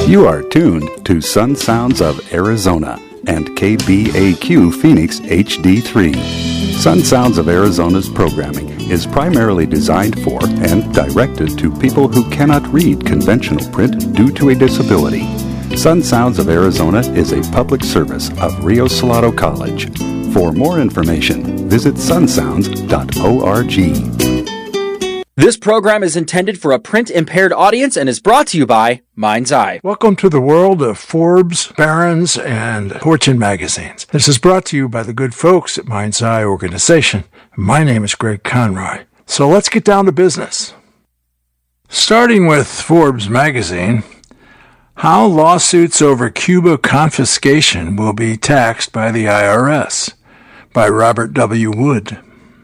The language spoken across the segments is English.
You are tuned to Sun Sounds of Arizona and KBAQ Phoenix HD3. Sun Sounds of Arizona's programming is primarily designed for and directed to people who cannot read conventional print due to a disability. Sun Sounds of Arizona is a public service of Rio Salado College. For more information, visit sunsounds.org. This program is intended for a print-impaired audience and is brought to you by Mind's Eye. Welcome to the world of Forbes, Barron's, and Fortune magazines. This is brought to you by the good folks at Mind's Eye organization. My name is Greg Conroy. So let's get down to business. Starting with Forbes magazine, how lawsuits over Cuba confiscation will be taxed by the IRS, by Robert W. Wood.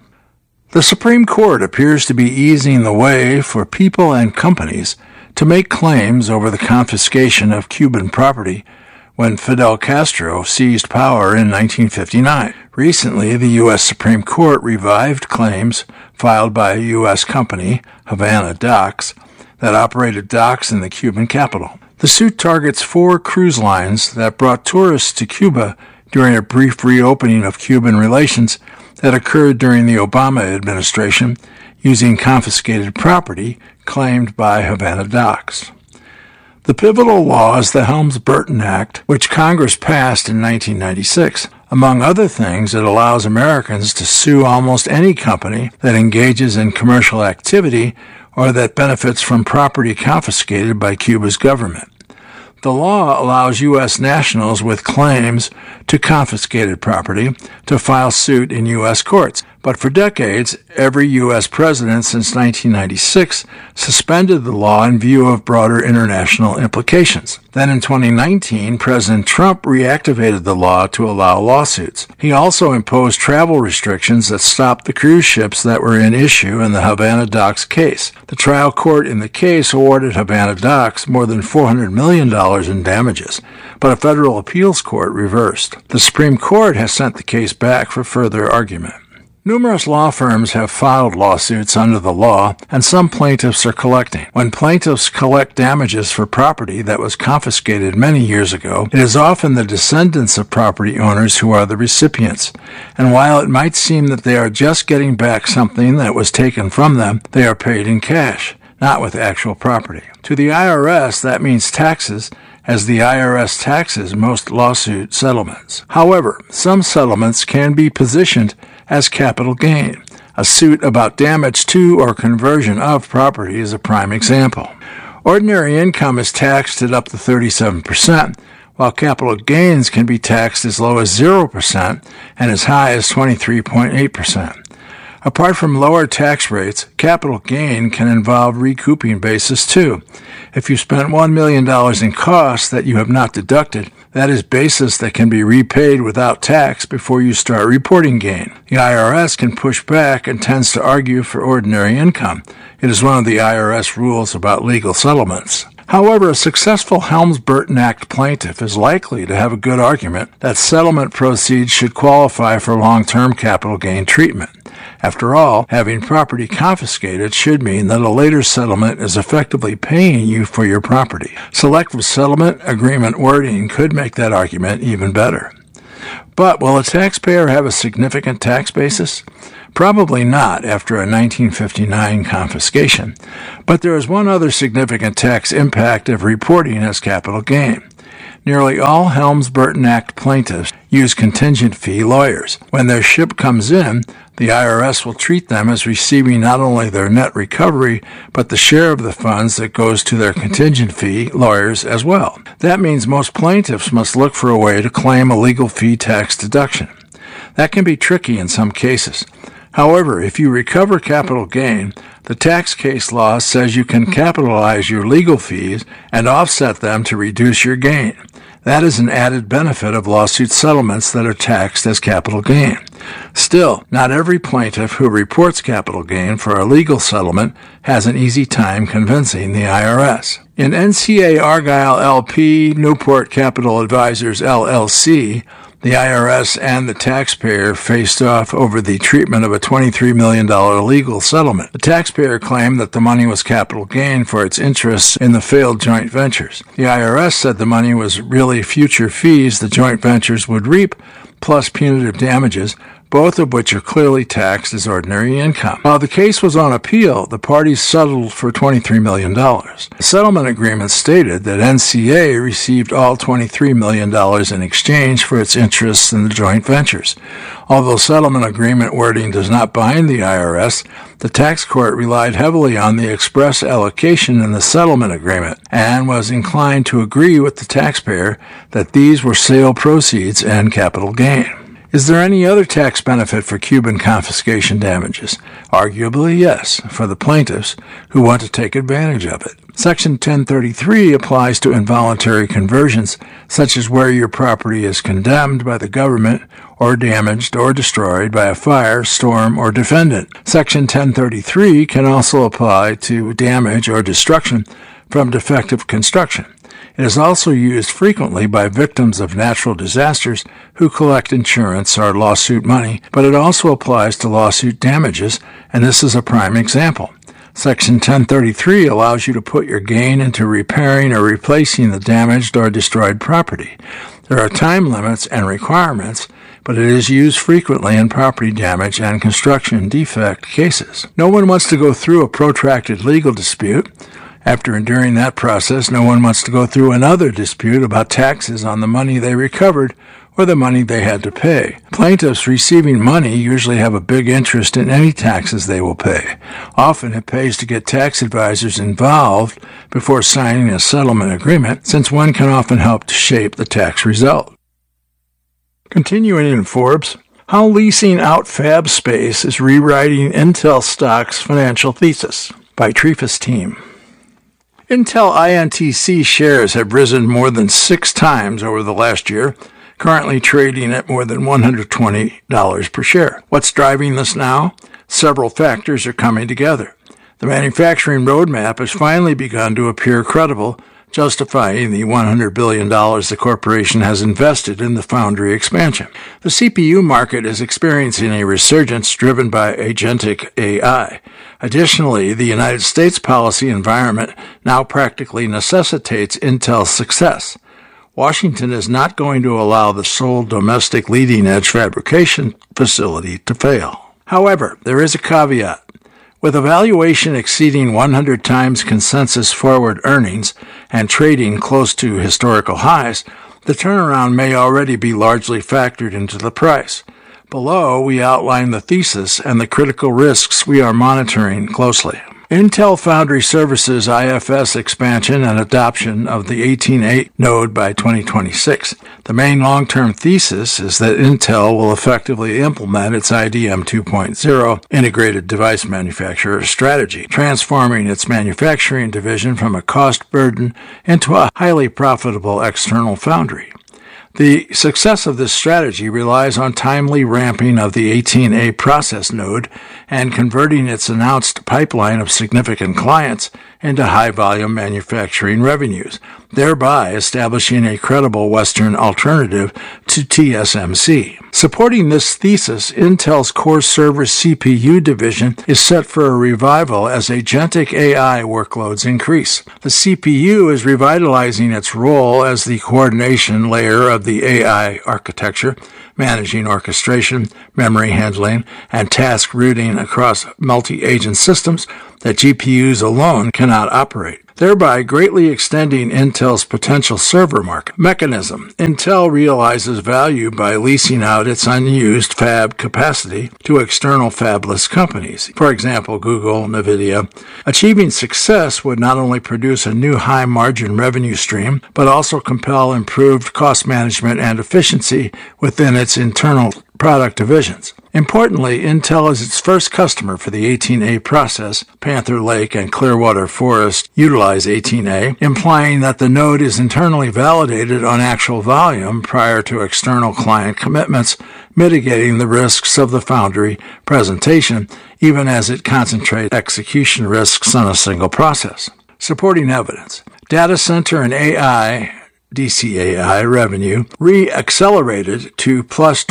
The Supreme Court appears to be easing the way for people and companies to make claims over the confiscation of Cuban property when Fidel Castro seized power in 1959. Recently, the U.S. Supreme Court revived claims filed by a U.S. company, Havana Docks, that operated docks in the Cuban capital. The suit targets 4 cruise lines that brought tourists to Cuba during a brief reopening of Cuban relations that occurred during the Obama administration using confiscated property claimed by Havana Docks. The pivotal law is the Helms-Burton Act, which Congress passed in 1996. Among other things, it allows Americans to sue almost any company that engages in commercial activity or that benefits from property confiscated by Cuba's government. The law allows U.S. nationals with claims to confiscated property to file suit in U.S. courts. But for decades, every U.S. president since 1996 suspended the law in view of broader international implications. Then in 2019, President Trump reactivated the law to allow lawsuits. He also imposed travel restrictions that stopped the cruise ships that were in issue in the Havana Docks case. The trial court in the case awarded Havana Docks more than $400 million in damages, but a federal appeals court reversed. The Supreme Court has sent the case back for further argument. Numerous law firms have filed lawsuits under the law, and some plaintiffs are collecting. When plaintiffs collect damages for property that was confiscated many years ago, it is often the descendants of property owners who are the recipients. And while it might seem that they are just getting back something that was taken from them, they are paid in cash, not with actual property. To the IRS, that means taxes, as the IRS taxes most lawsuit settlements. However, some settlements can be positioned as capital gain. A suit about damage to or conversion of property is a prime example. Ordinary income is taxed at up to 37%, while capital gains can be taxed as low as 0% and as high as 23.8%. Apart from lower tax rates, capital gain can involve recouping basis too. If you spent $1 million in costs that you have not deducted, that is basis that can be repaid without tax before you start reporting gain. The IRS can push back and tends to argue for ordinary income. It is one of the IRS rules about legal settlements. However, a successful Helms-Burton Act plaintiff is likely to have a good argument that settlement proceeds should qualify for long-term capital gain treatment. After all, having property confiscated should mean that a later settlement is effectively paying you for your property. Selective settlement agreement wording could make that argument even better. But will a taxpayer have a significant tax basis? Probably not after a 1959 confiscation. But there is one other significant tax impact of reporting as capital gain. Nearly all Helms-Burton Act plaintiffs use contingent fee lawyers. When their ship comes in, the IRS will treat them as receiving not only their net recovery, but the share of the funds that goes to their contingent fee lawyers as well. That means most plaintiffs must look for a way to claim a legal fee tax deduction. That can be tricky in some cases. However, if you recover capital gain, the tax case law says you can capitalize your legal fees and offset them to reduce your gain. That is an added benefit of lawsuit settlements that are taxed as capital gain. Still, not every plaintiff who reports capital gain for a legal settlement has an easy time convincing the IRS. In NCA Argyle LP, Newport Capital Advisors LLC, The IRS and the taxpayer faced off over the treatment of a $23 million legal settlement. The taxpayer claimed that the money was capital gain for its interests in the failed joint ventures. The IRS said the money was really future fees the joint ventures would reap, plus punitive damages, both of which are clearly taxed as ordinary income. While the case was on appeal, the parties settled for $23 million. The settlement agreement stated that NCA received all $23 million in exchange for its interests in the joint ventures. Although settlement agreement wording does not bind the IRS, the tax court relied heavily on the express allocation in the settlement agreement and was inclined to agree with the taxpayer that these were sale proceeds and capital gain. Is there any other tax benefit for Cuban confiscation damages? Arguably, yes, for the plaintiffs who want to take advantage of it. Section 1033 applies to involuntary conversions, such as where your property is condemned by the government or damaged or destroyed by a fire, storm, or defendant. Section 1033 can also apply to damage or destruction from defective construction. It is also used frequently by victims of natural disasters who collect insurance or lawsuit money, but it also applies to lawsuit damages, and this is a prime example. Section 1033 allows you to put your gain into repairing or replacing the damaged or destroyed property. There are time limits and requirements, but it is used frequently in property damage and construction defect cases. No one wants to go through a protracted legal dispute. After enduring that process, no one wants to go through another dispute about taxes on the money they recovered or the money they had to pay. Plaintiffs receiving money usually have a big interest in any taxes they will pay. Often it pays to get tax advisors involved before signing a settlement agreement, since one can often help to shape the tax result. Continuing in Forbes, how leasing out fab space is rewriting Intel stock's financial thesis, by Trefus Team. Intel INTC shares have risen more than 6 times over the last year, currently trading at more than $120 per share. What's driving this now? Several factors are coming together. The manufacturing roadmap has finally begun to appear credible, justifying the $100 billion the corporation has invested in the foundry expansion. The CPU market is experiencing a resurgence driven by agentic AI. Additionally, the United States policy environment now practically necessitates Intel's success. Washington is not going to allow the sole domestic leading-edge fabrication facility to fail. However, there is a caveat. With a valuation exceeding 100 times consensus forward earnings and trading close to historical highs, the turnaround may already be largely factored into the price. Below, we outline the thesis and the critical risks we are monitoring closely. Intel Foundry Services IFS expansion and adoption of the 18A node by 2026. The main long-term thesis is that Intel will effectively implement its IDM 2.0 integrated device manufacturer strategy, transforming its manufacturing division from a cost burden into a highly profitable external foundry. The success of this strategy relies on timely ramping of the 18A process node and converting its announced pipeline of significant clients into high-volume manufacturing revenues, thereby establishing a credible Western alternative to TSMC. Supporting this thesis, Intel's core server CPU division is set for a revival as agentic AI workloads increase. The CPU is revitalizing its role as the coordination layer of the AI architecture, managing orchestration, memory handling, and task routing across multi-agent systems that GPUs alone cannot operate, thereby greatly extending Intel's potential server market. Mechanism. Intel realizes value by leasing out its unused fab capacity to external fabless companies, for example, Google, NVIDIA. Achieving success would not only produce a new high-margin revenue stream, but also compel improved cost management and efficiency within its internal product divisions. Importantly, Intel is its first customer for the 18A process. Panther Lake and Clearwater Forest utilize 18A, implying that the node is internally validated on actual volume prior to external client commitments, mitigating the risks of the foundry presentation, even as it concentrates execution risks on a single process. Supporting evidence. Data center and AI DCAI revenue re-accelerated to plus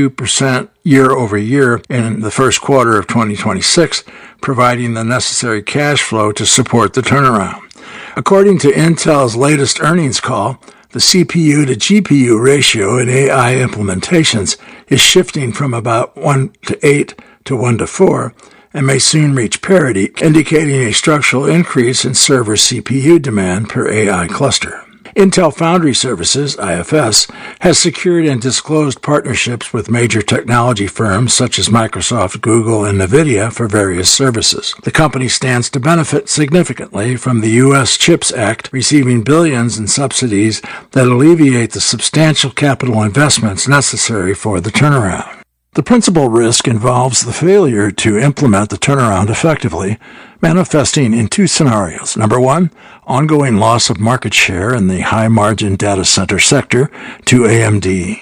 22% year over year in the first quarter of 2026, providing the necessary cash flow to support the turnaround. According to Intel's latest earnings call, the CPU to GPU ratio in AI implementations is shifting from about 1 to 8 to 1 to 4 and may soon reach parity, indicating a structural increase in server CPU demand per AI cluster. Intel Foundry Services, IFS, has secured and disclosed partnerships with major technology firms such as Microsoft, Google, and NVIDIA for various services. The company stands to benefit significantly from the U.S. CHIPS Act, receiving billions in subsidies that alleviate the substantial capital investments necessary for the turnaround. The principal risk involves the failure to implement the turnaround effectively, manifesting in two scenarios. Number one, ongoing loss of market share in the high-margin data center sector to AMD,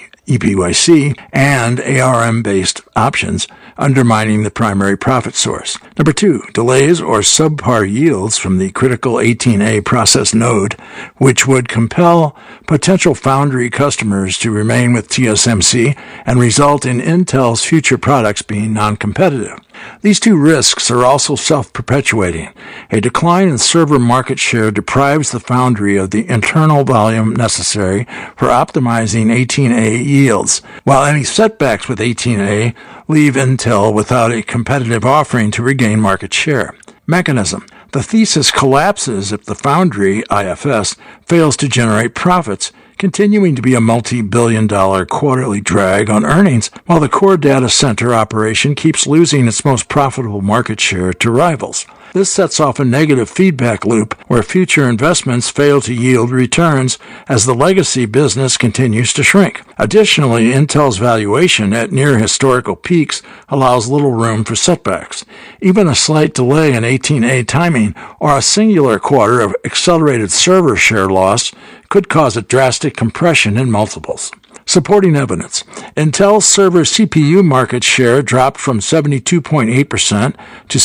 EPYC, and ARM-based options, undermining the primary profit source. Number two, delays or subpar yields from the critical 18A process node, which would compel potential foundry customers to remain with TSMC and result in Intel's future products being non-competitive. These two risks are also self-perpetuating. A decline in server market share deprives the foundry of the internal volume necessary for optimizing 18A yields, while any setbacks with 18A leave Intel without a competitive offering to regain market share. Mechanism. The thesis collapses if the foundry, IFS, fails to generate profits, continuing to be a multi-billion-dollar quarterly drag on earnings, while the core data center operation keeps losing its most profitable market share to rivals. This sets off a negative feedback loop where future investments fail to yield returns as the legacy business continues to shrink. Additionally, Intel's valuation at near historical peaks allows little room for setbacks. Even a slight delay in 18A timing or a singular quarter of accelerated server share loss could cause a drastic compression in multiples. Supporting evidence. Intel's server CPU market share dropped from 72.8% to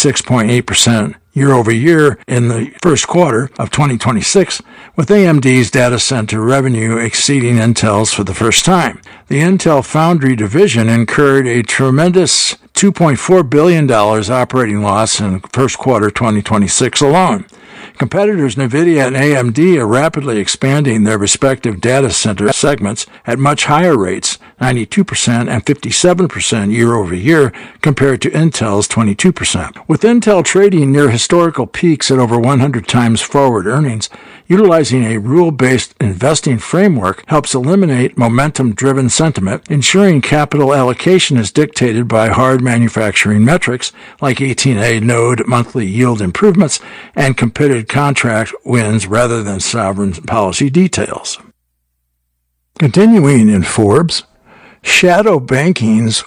66.8% year over year in the first quarter of 2026, with AMD's data center revenue exceeding Intel's for the first time. The Intel Foundry division incurred a tremendous $2.4 billion operating loss in first quarter 2026 alone. Competitors NVIDIA and AMD are rapidly expanding their respective data center segments at much higher rates, 92% and 57% year over year, compared to Intel's 22%. With Intel trading near historical peaks at over 100 times forward earnings, utilizing a rule-based investing framework helps eliminate momentum-driven sentiment, ensuring capital allocation is dictated by hard manufacturing metrics like 18A node monthly yield improvements and committed contract wins rather than sovereign policy details. Continuing in Forbes, shadow banking's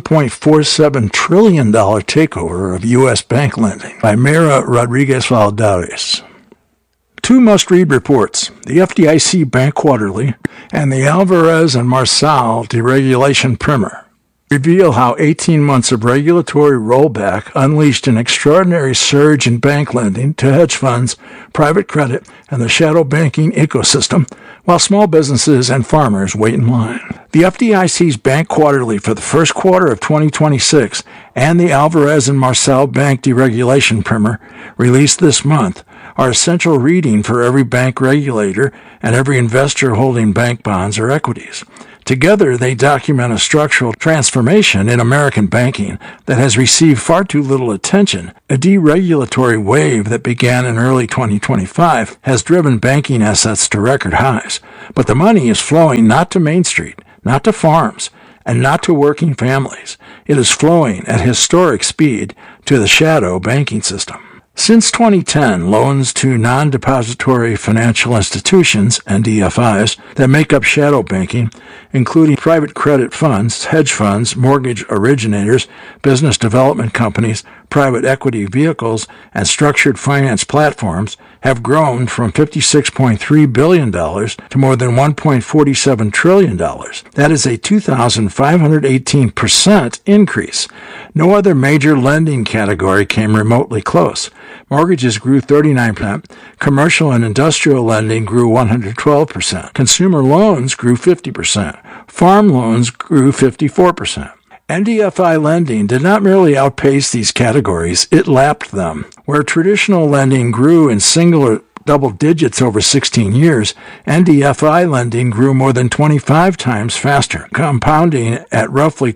$1.47 trillion takeover of U.S. bank lending by Mayra Rodriguez-Valdez. Two must-read reports, the FDIC Bank Quarterly and the Alvarez and Marsal Deregulation Primer, reveal how 18 months of regulatory rollback unleashed an extraordinary surge in bank lending to hedge funds, private credit, and the shadow banking ecosystem, while small businesses and farmers wait in line. The FDIC's Bank Quarterly for the first quarter of 2026 and the Alvarez and Marsal Bank Deregulation Primer, released this month, are essential reading for every bank regulator and every investor holding bank bonds or equities. Together, they document a structural transformation in American banking that has received far too little attention. A deregulatory wave that began in early 2025 has driven banking assets to record highs. But the money is flowing not to Main Street, not to farms, and not to working families. It is flowing at historic speed to the shadow banking system. Since 2010, loans to non-depository financial institutions, NDFIs, that make up shadow banking, including private credit funds, hedge funds, mortgage originators, business development companies, private equity vehicles, and structured finance platforms, have grown from $56.3 billion to more than $1.47 trillion. That is a 2,518% increase. No other major lending category came remotely close. Mortgages grew 39%. Commercial and industrial lending grew 112%. Consumer loans grew 50%. Farm loans grew 54%. NDFI lending did not merely outpace these categories, it lapped them. Where traditional lending grew in single or double digits over 16 years, NDFI lending grew more than 25 times faster, compounding at roughly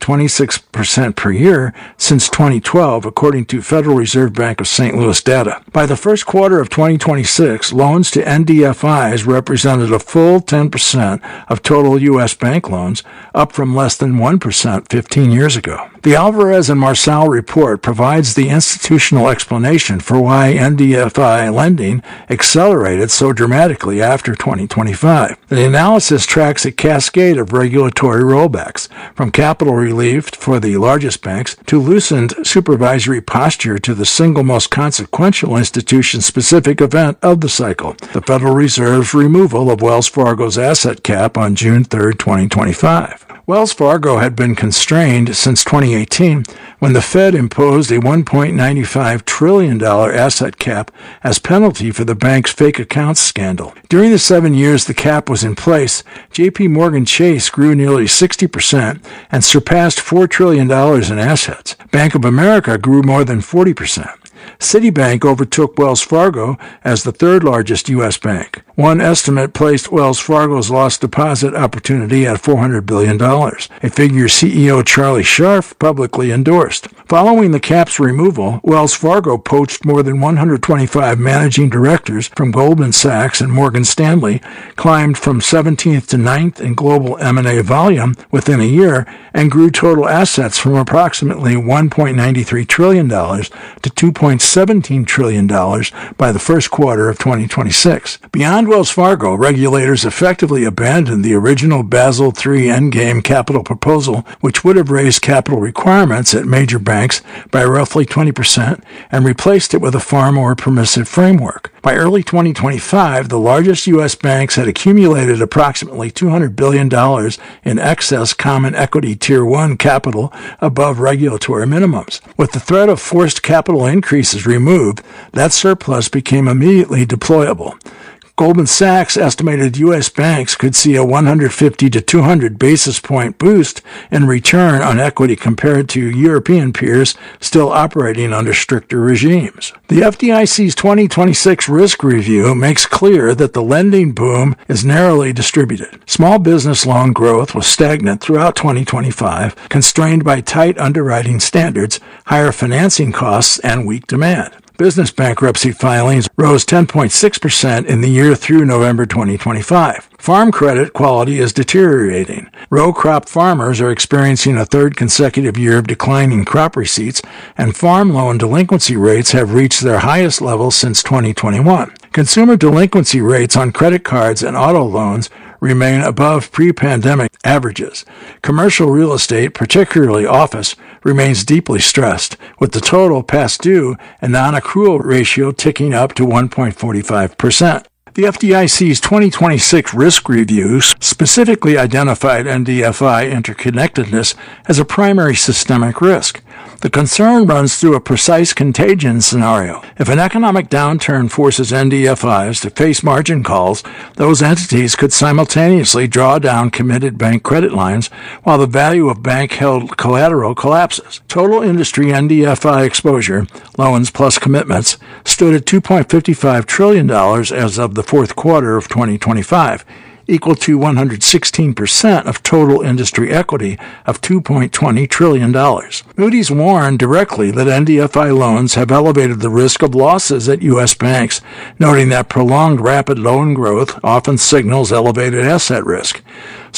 26% per year since 2012, according to Federal Reserve Bank of St. Louis data. By the first quarter of 2026, loans to NDFIs represented a full 10% of total U.S. bank loans, up from less than 1% 15 years ago. The Alvarez and Marsal report provides the institutional explanation for why NDFI lending accelerated so dramatically after 2025. The analysis tracks a cascade of regulatory rollbacks, from capital relief for the largest banks to loosened supervisory posture to the single most consequential institution-specific event of the cycle, the Federal Reserve's removal of Wells Fargo's asset cap on June 3, 2025. Wells Fargo had been constrained since 2018 when the Fed imposed a $1.95 trillion asset cap as penalty for the bank's fake accounts scandal. During the 7 years the cap was in place, J.P. Morgan Chase grew nearly 60% and surpassed $4 trillion in assets. Bank of America grew more than 40%. Citibank overtook Wells Fargo as the third largest U.S. bank. One estimate placed Wells Fargo's lost deposit opportunity at $400 billion, a figure CEO Charlie Scharf publicly endorsed. Following the cap's removal, Wells Fargo poached more than 125 managing directors from Goldman Sachs and Morgan Stanley, climbed from 17th to 9th in global M&A volume within a year, and grew total assets from approximately $1.93 trillion to $2.17 trillion by the first quarter of 2026. Beyond Wells Fargo, regulators effectively abandoned the original Basel III endgame capital proposal, which would have raised capital requirements at major banks by roughly 20%, and replaced it with a far more permissive framework. By early 2025, the largest U.S. banks had accumulated approximately $200 billion in excess common equity Tier 1 capital above regulatory minimums. With the threat of forced capital increases removed, that surplus became immediately deployable. Goldman Sachs estimated U.S. banks could see a 150 to 200 basis point boost in return on equity compared to European peers still operating under stricter regimes. The FDIC's 2026 risk review makes clear that the lending boom is narrowly distributed. Small business loan growth was stagnant throughout 2025, constrained by tight underwriting standards, higher financing costs, and weak demand. Business bankruptcy filings rose 10.6% in the year through November 2025. Farm credit quality is deteriorating. Row crop farmers are experiencing a third consecutive year of declining crop receipts, and farm loan delinquency rates have reached their highest level since 2021. Consumer delinquency rates on credit cards and auto loans remain above pre-pandemic averages. Commercial real estate, particularly office, remains deeply stressed, with the total past due and non-accrual ratio ticking up to 1.45%. The FDIC's 2026 risk review specifically identified NDFI interconnectedness as a primary systemic risk. The concern runs through a precise contagion scenario. If an economic downturn forces NDFIs to face margin calls, those entities could simultaneously draw down committed bank credit lines while the value of bank-held collateral collapses. Total industry NDFI exposure, loans plus commitments, stood at $2.55 trillion as of the fourth quarter of 2025, equal to 116% of total industry equity of $2.20 trillion. Moody's warned directly that NDFI loans have elevated the risk of losses at U.S. banks, noting that prolonged rapid loan growth often signals elevated asset risk.